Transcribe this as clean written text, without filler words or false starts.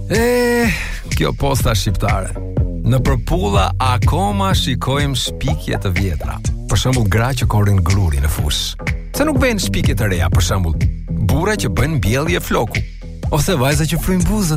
Kjo posta shqiptare. Në përpulla akoma shikojmë shpikje të vjetra. Për shembull, gra që korrin gruri në fushë. Se nuk bëjnë shpikje të reja, për shembull, burra që bëjnë mbjellje floku, ose vajza që fryn buzët.